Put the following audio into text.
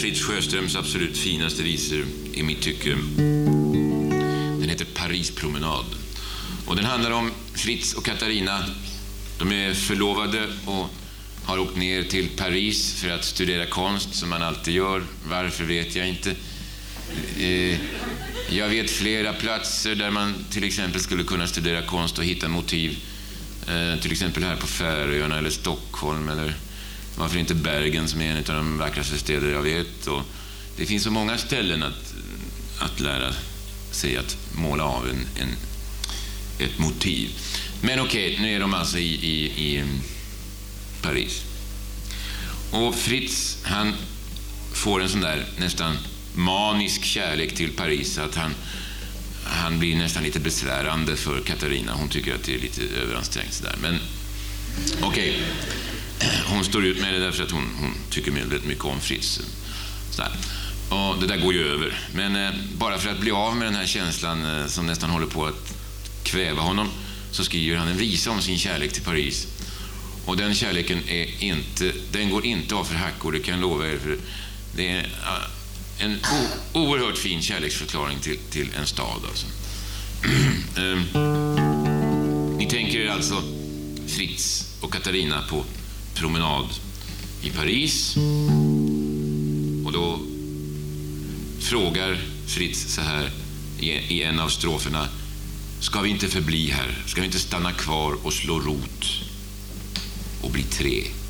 Fritz Sjöströms absolut finaste visor i mitt tycke. Den heter Paris promenad. Och den handlar om Fritz och Katarina. De är förlovade och har åkt ner till Paris för att studera konst, som man alltid gör. Varför vet jag inte. Jag vet flera platser där man till exempel skulle kunna studera konst och hitta motiv. Till exempel här på Färöarna eller Stockholm, eller varför inte Bergen, som är en av de vackraste städer jag vet. Och det finns så många ställen att lära sig att måla av ett motiv. Men okej, nu är de alltså i Paris. Och Fritz, han får en sån där nästan manisk kärlek till Paris, att han blir nästan lite besvärande för Katarina. Hon tycker att det är lite överansträngt sådär. Men okej, hon står ut med det därför att hon tycker väldigt mycket om Fritz. Sådär. Och det där går ju över. Men bara för att bli av med den här känslan som nästan håller på att kväva honom, så skriver han en visa om sin kärlek till Paris. Och den kärleken den går inte av för hackor, det kan jag lova er. För det är en oerhört fin kärleksförklaring till en stad alltså. Ni tänker er alltså Fritz och Katarina på promenad i Paris. Och då frågar Fritz så här i en av stroferna: ska vi inte förbli här? Ska vi inte stanna kvar och slå rot och bli tre?